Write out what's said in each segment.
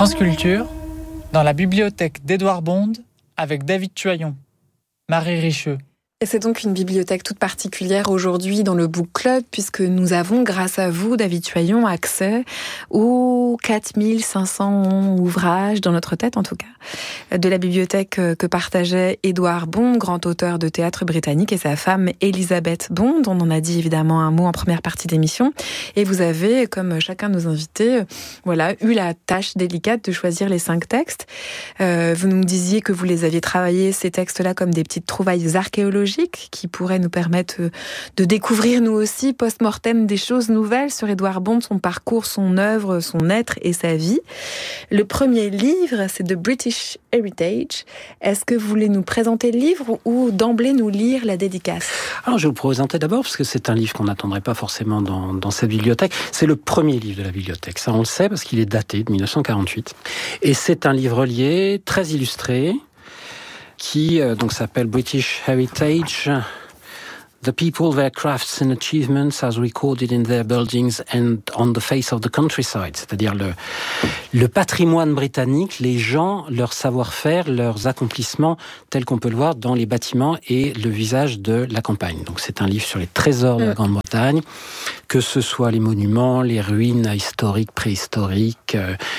France Culture, dans la bibliothèque d'Édouard Bond, avec David Tuaillon, Marie Richeux. Et c'est donc une bibliothèque toute particulière aujourd'hui dans le Book Club, puisque nous avons, grâce à vous, David Tuaillon, accès aux 4500 ouvrages, dans notre tête en tout cas, de la bibliothèque que partageait Édouard Bond, grand auteur de théâtre britannique, et sa femme Elisabeth Bond. On en a dit évidemment un mot en première partie d'émission. Et vous avez, comme chacun de nos invités, eu la tâche délicate de choisir les 5 textes. Vous nous disiez que vous les aviez travaillés, ces textes-là, comme des petites trouvailles archéologiques qui pourraient nous permettre de découvrir nous aussi post-mortem des choses nouvelles sur Édouard Bond, son parcours, son œuvre, son être et sa vie. Le premier livre, c'est The British Heritage. Est-ce que vous voulez nous présenter le livre ou d'emblée nous lire la dédicace ? Alors je vais vous présenter d'abord, parce que c'est un livre qu'on n'attendrait pas forcément dans cette bibliothèque. C'est le premier livre de la bibliothèque, ça on le sait parce qu'il est daté de 1948. Et c'est un livre relié, très illustré, qui donc s'appelle British Heritage, The People, Their Crafts and Achievements as Recorded in Their Buildings and on the Face of the Countryside. C'est-à-dire le patrimoine britannique, les gens, leur savoir-faire, leurs accomplissements, tels qu'on peut le voir dans les bâtiments et le visage de la campagne. Donc c'est un livre sur les trésors de la Grande-Bretagne, que ce soit les monuments, les ruines historiques, préhistoriques,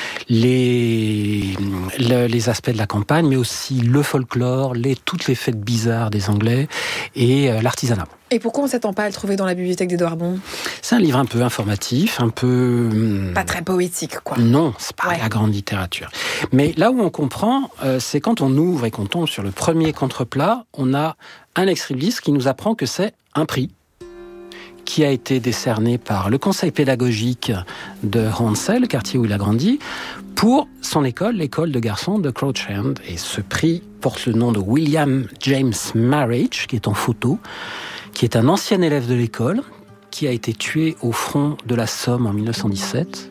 les aspects de la campagne, mais aussi le folklore, toutes les fêtes bizarres des Anglais et l'artisanat. Et pourquoi on ne s'attend pas à le trouver dans la bibliothèque d'Édouard Bond ? C'est un livre un peu informatif, un peu... Pas très poétique, quoi. Non, c'est pas la grande littérature. Mais là où on comprend, c'est quand on ouvre et qu'on tombe sur le premier contreplat, on a un ex-libris qui nous apprend que c'est un prix qui a été décerné par le conseil pédagogique de Hornsey, le quartier où il a grandi, pour son école, l'école de garçons de Crouch End. Et ce prix porte le nom de William James Marriage, qui est en photo, qui est un ancien élève de l'école, qui a été tué au front de la Somme en 1917.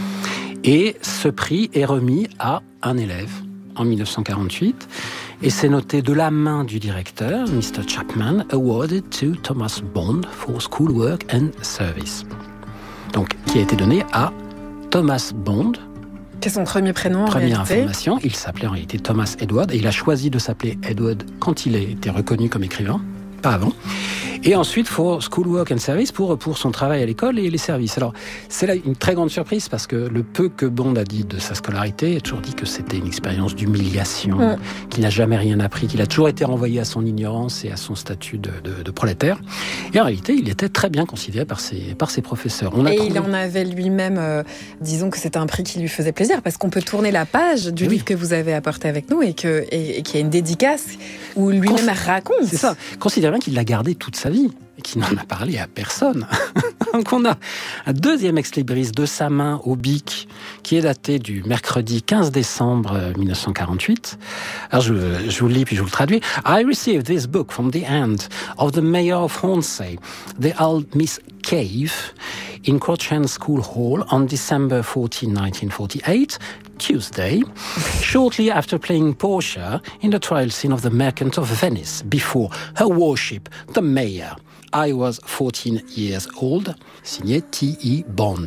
Et ce prix est remis à un élève en 1948. Et c'est noté de la main du directeur, Mr. Chapman, awarded to Thomas Bond for schoolwork and service. Donc, qui a été donné à Thomas Bond. C'est son premier prénom, Première en réalité. information, il s'appelait en réalité Thomas Edward, et il a choisi de s'appeler Edward quand il a été reconnu comme écrivain, pas avant. Et ensuite, for schoolwork and service, pour son travail à l'école et les services. Alors, c'est là une très grande surprise, parce que le peu que Bond a dit de sa scolarité, il a toujours dit que c'était une expérience d'humiliation, qu'il n'a jamais rien appris, qu'il a toujours été renvoyé à son ignorance et à son statut de prolétaire. Et en réalité, il était très bien considéré par ses professeurs. Il en avait lui-même, disons que c'était un prix qui lui faisait plaisir, parce qu'on peut tourner la page du livre que vous avez apporté avec nous et qu'il y a une dédicace où lui-même raconte. C'est ça. Considérez bien qu'il l'a gardé toute sa vie et qu'il n'en a parlé à personne. Donc on a un deuxième ex-libris de sa main au bic qui est daté du mercredi 15 décembre 1948. Alors je vous le lis puis je vous le traduis. I received this book from the hand of the mayor of Hornsey, the old Miss Cave, in Crouch End School Hall on December 14, 1948, Tuesday, shortly after playing Portia in the trial scene of the Merchant of Venice before Her Worship, the Mayor. I was 14 years old, signé T.E. Bond.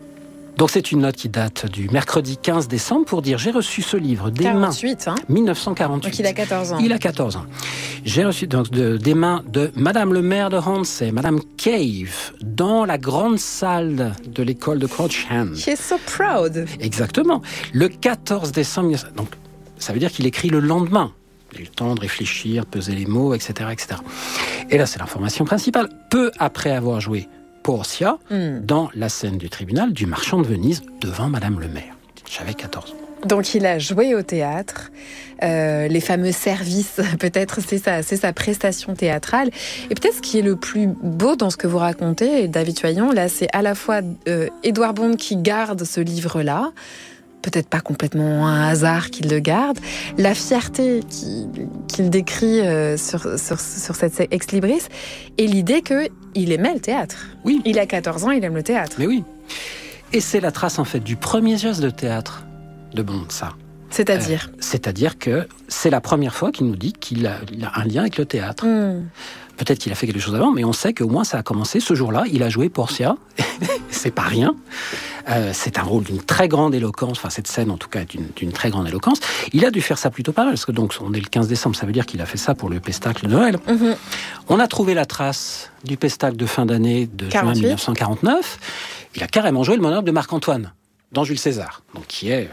Donc c'est une note qui date du mercredi 15 décembre pour dire j'ai reçu ce livre des 48, mains 1948. Donc il a 14 ans. Il a 14 ans. J'ai reçu donc des mains de Madame le maire de Hornsey, Madame Cave, dans la grande salle de l'école de Crouch End. She is so proud. Exactement. Le 14 décembre. Donc ça veut dire qu'il écrit le lendemain. Il a eu le temps de réfléchir, peser les mots, etc., etc. Et là, c'est l'information principale. Peu après avoir joué Portia dans la scène du tribunal du marchand de Venise devant Madame le maire. J'avais 14 ans. Donc il a joué au théâtre, les fameux services, peut-être c'est sa prestation théâtrale. Et peut-être ce qui est le plus beau dans ce que vous racontez, David Tuaillon, là c'est à la fois Édouard Bond qui garde ce livre-là, peut-être pas complètement un hasard qu'il le garde, la fierté qu'il décrit sur cette ex-libris, et l'idée qu'il aimait le théâtre. Oui. Il a 14 ans, il aime le théâtre. Mais oui. Et c'est la trace en fait du premier geste de théâtre de Bond, ça. C'est-à-dire C'est-à-dire que c'est la première fois qu'il nous dit qu'il a un lien avec le théâtre. Peut-être qu'il a fait quelque chose avant, mais on sait qu'au moins ça a commencé. Ce jour-là, il a joué Portia. C'est pas rien. C'est un rôle d'une très grande éloquence. Enfin, cette scène, en tout cas, est d'une très grande éloquence. Il a dû faire ça plutôt pas mal, parce que donc, on est le 15 décembre, ça veut dire qu'il a fait ça pour le pestacle de Noël. Mm-hmm. On a trouvé la trace du pestacle de fin d'année de juin 1949. Il a carrément joué le monarque de Marc-Antoine dans Jules César, donc qui est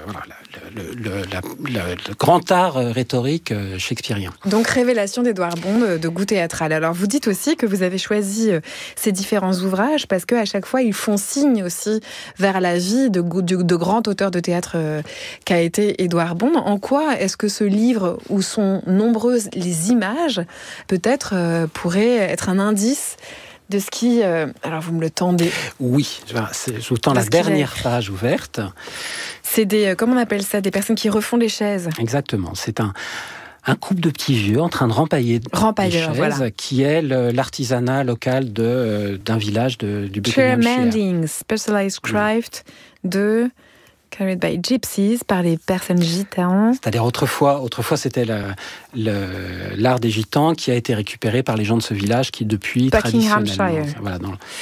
le grand art rhétorique shakespearien. Donc révélation d'Édouard Bond de goût théâtral. Alors vous dites aussi que vous avez choisi ces différents ouvrages parce qu'à chaque fois ils font signe aussi vers la vie de grand auteur de théâtre qu'a été Édouard Bond. En quoi est-ce que ce livre, où sont nombreuses les images, peut-être pourrait être un indice de ce qui... alors, vous me le tendez. Oui, je vous tends la dernière page ouverte. C'est des... comment on appelle ça ? Des personnes qui refont des chaises. Exactement. C'est un couple de petits vieux en train de rempailler des chaises, voilà. Qui est l'artisanat local d'un village du Buckinghamshire. Chair mending, specialized craft de... Carried by gypsies, par les personnes gitans. C'est-à-dire autrefois c'était l'art des gitans qui a été récupéré par les gens de ce village qui depuis Buckinghamshire. Voilà,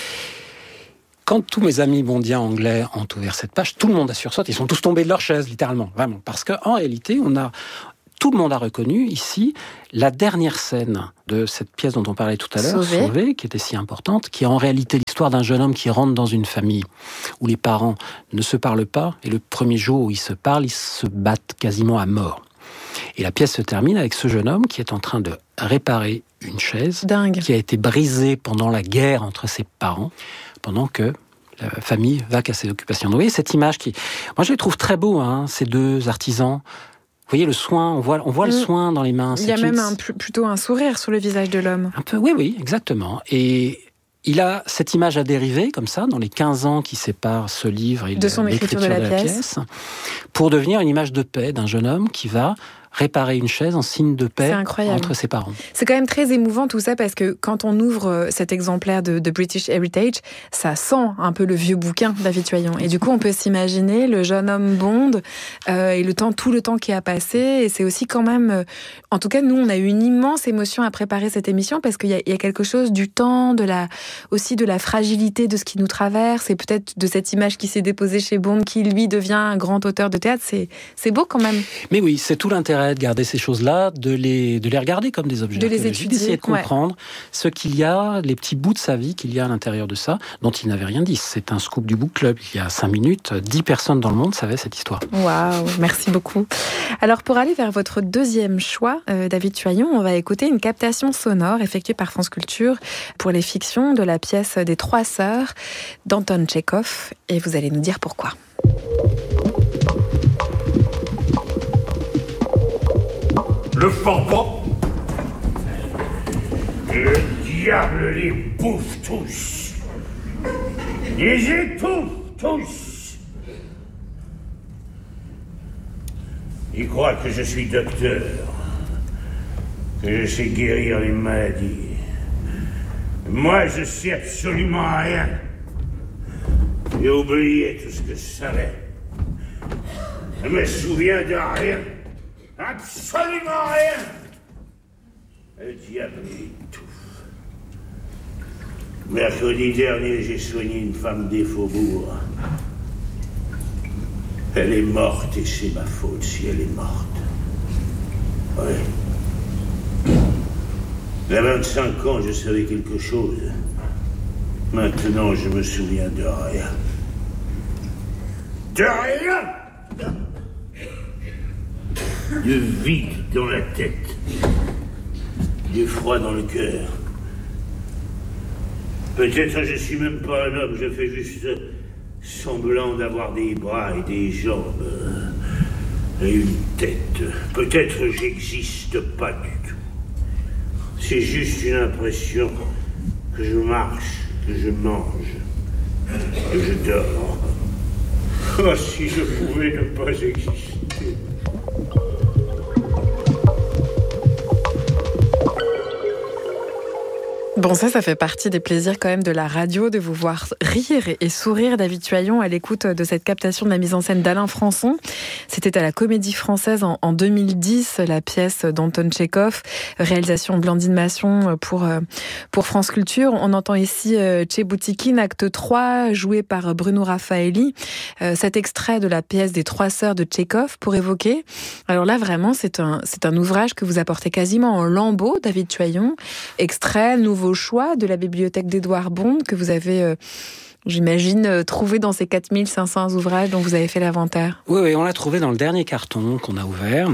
quand tous mes amis bondiens anglais ont ouvert cette page, tout le monde a sursauté. Ils sont tous tombés de leur chaise, littéralement, vraiment, parce qu'en réalité, tout le monde a reconnu ici la dernière scène de cette pièce dont on parlait tout à l'heure, Sauvé, qui était si importante, qui est en réalité l'histoire d'un jeune homme qui rentre dans une famille où les parents ne se parlent pas, et le premier jour où ils se parlent, ils se battent quasiment à mort. Et la pièce se termine avec ce jeune homme qui est en train de réparer une chaise qui a été brisée pendant la guerre entre ses parents, pendant que la famille va qu'à ses occupations. Donc, vous voyez cette image moi je la trouve très beau, ces deux artisans. Vous voyez le soin, on voit le soin dans les mains. Il y a même plutôt un sourire sur le visage de l'homme. Un peu, oui, exactement. Et cette image a dérivé, comme ça, dans les 15 ans qui séparent ce livre et de son écriture de la pièce, pour devenir une image de paix d'un jeune homme qui va réparer une chaise en signe de paix entre ses parents. C'est quand même très émouvant tout ça parce que quand on ouvre cet exemplaire de British Heritage, ça sent un peu le vieux bouquin David Tuaillon. Et du coup, on peut s'imaginer le jeune homme Bond et tout le temps qui a passé. Et c'est aussi quand même... en tout cas, nous, on a eu une immense émotion à préparer cette émission parce qu'il y a quelque chose du temps, aussi de la fragilité de ce qui nous traverse et peut-être de cette image qui s'est déposée chez Bond qui, lui, devient un grand auteur de théâtre. C'est beau quand même. Mais oui, c'est tout l'intérêt de garder ces choses-là, de les regarder comme des objets, de les étudier, d'essayer de comprendre ce qu'il y a, les petits bouts de sa vie qu'il y a à l'intérieur de ça, dont il n'avait rien dit. C'est un scoop du Book Club. Il y a 5 minutes, 10 personnes dans le monde savaient cette histoire. Waouh, merci beaucoup. Alors pour aller vers votre deuxième choix, David Tuaillon, on va écouter une captation sonore effectuée par France Culture pour les fictions de la pièce des Trois Sœurs d'Anton Tchekhov, et vous allez nous dire pourquoi. Le Fort-Bas. Le diable les bouffe tous. Les étouffe tous. Ils croient que je suis docteur, que je sais guérir les maladies. Moi, je sais absolument rien. J'ai oublié tout ce que je savais. Je me souviens de rien. Absolument rien. Le diable étouffe. Mercredi dernier, j'ai soigné une femme des faubourgs. Elle est morte et c'est ma faute si elle est morte. Oui. À 25 ans, je savais quelque chose. Maintenant, je me souviens de rien. De rien! Du vide dans la tête, du froid dans le cœur. Peut-être je suis même pas un homme, je fais juste semblant d'avoir des bras et des jambes et une tête. Peut-être j'existe pas du tout. C'est juste une impression que je marche, que je mange, que je dors. Oh, si je pouvais ne pas exister. Bon, ça fait partie des plaisirs quand même de la radio, de vous voir rire et sourire, David Tuaillon, à l'écoute de cette captation de la mise en scène d'Alain Françon. C'était à la Comédie Française en 2010, la pièce d'Anton Tchekhov, réalisation Blandine Masson pour France Culture. On entend ici Tcheboutikin, acte 3, joué par Bruno Raffaelli. Cet extrait de la pièce des Trois Sœurs de Tchekhov pour évoquer. Alors là, vraiment, c'est un ouvrage que vous apportez quasiment en lambeaux, David Tuaillon. Extrait, nouveau choix de la bibliothèque d'Édouard Bond que vous avez, j'imagine, trouvé dans ces 4500 ouvrages dont vous avez fait l'inventaire. Oui, on l'a trouvé dans le dernier carton qu'on a ouvert.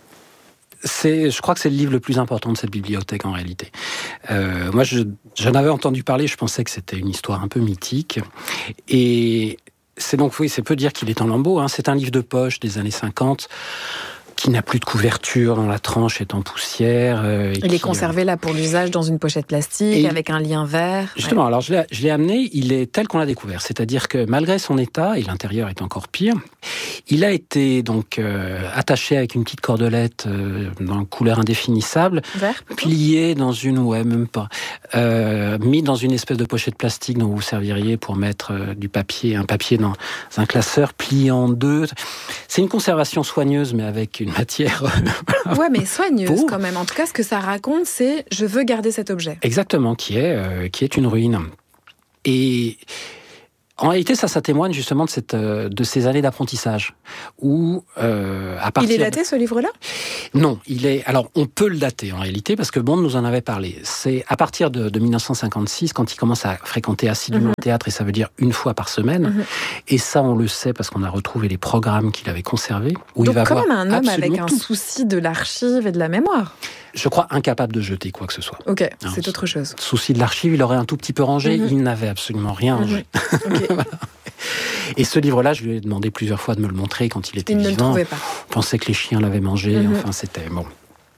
Je crois que c'est le livre le plus important de cette bibliothèque en réalité. Moi, j'en avais entendu parler, je pensais que c'était une histoire un peu mythique. Et c'est donc, oui, c'est peu dire qu'il est en lambeaux. Hein. C'est un livre de poche des années 50. Qui n'a plus de couverture, dont la tranche est en poussière. Il est conservé là pour l'usage dans une pochette plastique, avec un lien vert. Justement, ouais. Alors je l'ai amené, il est tel qu'on l'a découvert. C'est-à-dire que malgré son état, et l'intérieur est encore pire, il a été donc attaché avec une petite cordelette dans couleur indéfinissable, vert, plié dans une, même pas, mis dans une espèce de pochette plastique dont vous serviriez pour mettre un papier dans un classeur, plié en deux. C'est une conservation soigneuse, mais avec une matière... ouais, mais soigneuse quand même. En tout cas, ce que ça raconte, c'est « je veux garder cet objet ». Exactement, qui est une ruine. Et en réalité, ça témoigne justement de ces années d'apprentissage. Où, à partir... Il est daté, ce livre-là ? Non, alors, on peut le dater en réalité, parce que Bond nous en avait parlé. C'est à partir de 1956, quand il commence à fréquenter assidûment le théâtre, et ça veut dire une fois par semaine. Et ça, on le sait parce qu'on a retrouvé les programmes qu'il avait conservés. Où donc, il va quand même un homme avec un tout. souci de l'archive et de la mémoire. Je crois incapable de jeter quoi que ce soit. Ok, c'est autre chose. Souci de l'archive, il aurait un tout petit peu rangé, il n'avait absolument rien rangé. Okay. Voilà. Et ce livre-là, je lui ai demandé plusieurs fois de me le montrer quand il était vivant. Il ne le trouvait pas. Je pensais que les chiens l'avaient mangé, enfin c'était bon.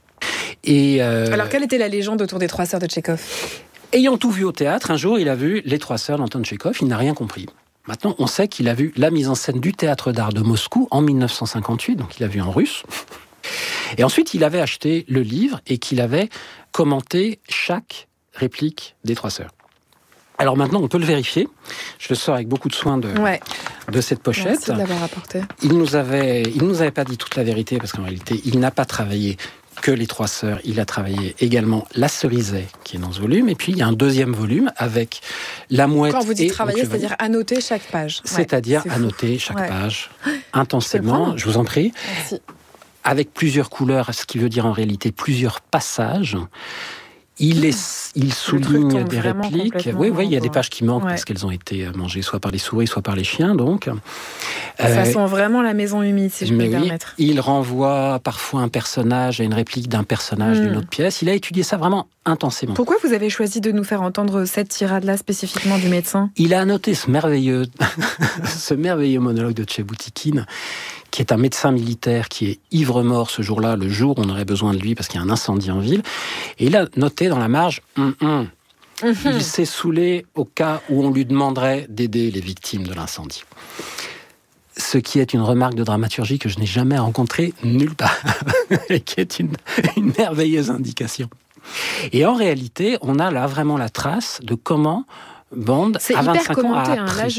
Et alors, quelle était la légende autour des Trois Sœurs de Tchekhov ? Ayant tout vu au théâtre, un jour, il a vu Les Trois Sœurs d'Anton Tchekhov, il n'a rien compris. Maintenant, on sait qu'il a vu la mise en scène du Théâtre d'Art de Moscou en 1958, donc il a vu en russe. Et ensuite, il avait acheté le livre et qu'il avait commenté chaque réplique des Trois Sœurs. Alors maintenant, on peut le vérifier. Je le sors avec beaucoup de soin de cette pochette. Merci de l'avoir apporté. Il nous avait pas dit toute la vérité, parce qu'en réalité, il n'a pas travaillé que les Trois Sœurs. Il a travaillé également La Cerisaie, qui est dans ce volume. Et puis, il y a un deuxième volume avec La Mouette. Quand vous dites travailler, c'est-à-dire annoter chaque page. C'est-à-dire annoter chaque page intensément. Je vous en prie. Merci. Avec plusieurs couleurs, ce qui veut dire en réalité plusieurs passages. Il souligne des répliques. Oui, il y a des pages qui manquent parce qu'elles ont été mangées soit par les souris, soit par les chiens. Donc, ça sent vraiment la maison humide, si je peux me permettre. Il renvoie parfois un personnage à une réplique d'un personnage d'une autre pièce. Il a étudié ça vraiment intensément. Pourquoi vous avez choisi de nous faire entendre cette tirade-là spécifiquement du médecin ? Il a annoté ce merveilleux monologue de Tcheboutikin, qui est un médecin militaire qui est ivre-mort ce jour-là, le jour où on aurait besoin de lui parce qu'il y a un incendie en ville. Et il a noté dans la marge, il s'est saoulé au cas où on lui demanderait d'aider les victimes de l'incendie. Ce qui est une remarque de dramaturgie que je n'ai jamais rencontrée nulle part, et qui est une merveilleuse indication. Et en réalité, on a là vraiment la trace de comment Bond, à 25 ans, a appris. Là,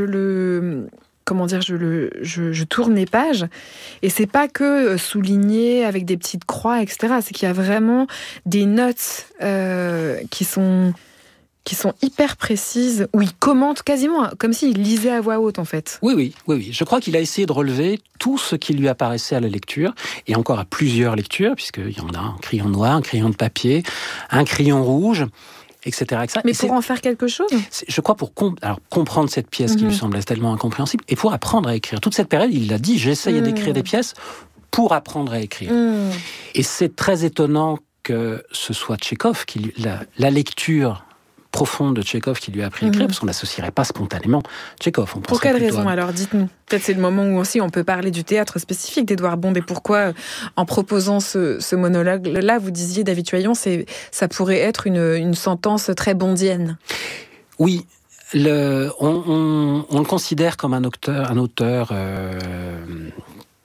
je tourne les pages et c'est pas que souligné avec des petites croix, etc. C'est qu'il y a vraiment des notes qui sont hyper précises, où il commente quasiment comme s'il lisait à voix haute, en fait. Oui. Je crois qu'il a essayé de relever tout ce qui lui apparaissait à la lecture, et encore à plusieurs lectures, puisqu'il y en a un crayon noir, un crayon de papier, un crayon rouge, etc. Mais pour en faire quelque chose ? Je crois pour comprendre cette pièce qui lui semblait tellement incompréhensible, et pour apprendre à écrire. Toute cette période, il l'a dit, j'essayais d'écrire des pièces pour apprendre à écrire. Et c'est très étonnant que ce soit Tchekhov, la lecture profonde de Tchekhov qui lui a appris à écrire, parce qu'on n'associerait pas spontanément Tchekhov. Pour quelle raison alors, dites-nous ? Peut-être c'est le moment où aussi on peut parler du théâtre spécifique d'Édouard Bond, et pourquoi, en proposant ce monologue-là, vous disiez, David Tuaillon, ça pourrait être une sentence très bondienne. Oui, on le considère comme un auteur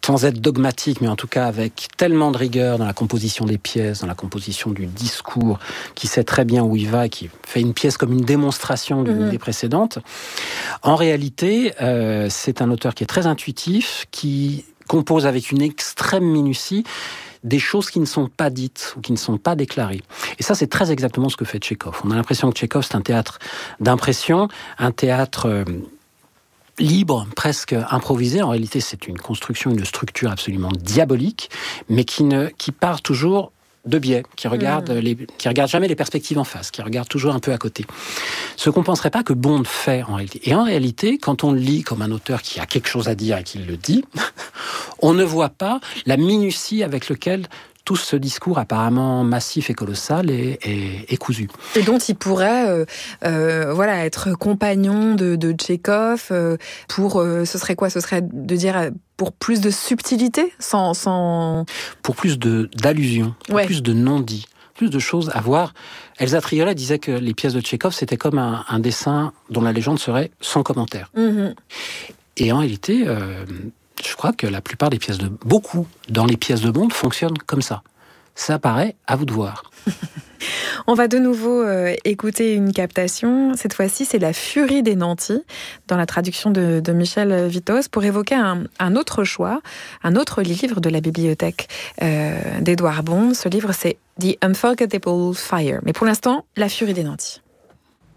sans être dogmatique, mais en tout cas avec tellement de rigueur dans la composition des pièces, dans la composition du discours, qui sait très bien où il va, qui fait une pièce comme une démonstration des précédentes. En réalité, c'est un auteur qui est très intuitif, qui compose avec une extrême minutie des choses qui ne sont pas dites ou qui ne sont pas déclarées. Et ça, c'est très exactement ce que fait Tchekhov. On a l'impression que Tchekhov, c'est un théâtre d'impression, un théâtre libre, presque improvisé. En réalité, c'est une construction, une structure absolument diabolique, mais qui part toujours de biais, qui regarde jamais les perspectives en face, qui regarde toujours un peu à côté. Ce qu'on ne penserait pas que Bond fait en réalité. Et en réalité, quand on le lit comme un auteur qui a quelque chose à dire et qui le dit, on ne voit pas la minutie avec laquelle tout ce discours apparemment massif et colossal est cousu. Et dont il pourrait être compagnon de Tchekhov pour... ce serait quoi ? Ce serait de dire pour plus de subtilité sans... Pour plus d'allusions, pour plus de non-dits, plus de choses à voir. Elsa Triolet disait que les pièces de Tchekhov, c'était comme un dessin dont la légende serait sans commentaire. Et en réalité... je crois que la plupart des pièces beaucoup dans les pièces de Bond fonctionnent comme ça. Ça paraît, à vous de voir. On va de nouveau écouter une captation. Cette fois-ci, c'est La Furie des Nantis, dans la traduction de Michel Vitos, pour évoquer un autre choix, un autre livre de la bibliothèque d'Edouard Bond. Ce livre, c'est The Unforgettable Fire. Mais pour l'instant, La Furie des Nantis.